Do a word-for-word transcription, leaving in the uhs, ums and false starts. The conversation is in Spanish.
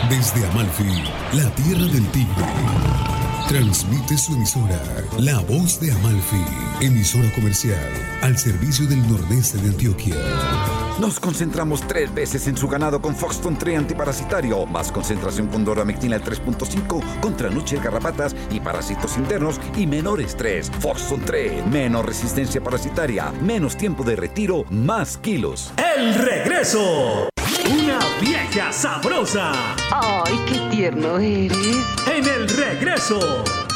Desde Amalfi, la tierra del tigre, transmite su emisora, La Voz de Amalfi, emisora comercial al servicio del nordeste de Antioquia. Nos concentramos tres veces en su ganado con Foxton tres antiparasitario, más concentración con Doramectina tres punto cinco contra nuches, garrapatas y parásitos internos y menor estrés. Foxton tres, menos resistencia parasitaria, menos tiempo de retiro, más kilos. ¡El regreso! Una vieja sabrosa. ¡Ay, qué tierno eres! En el regreso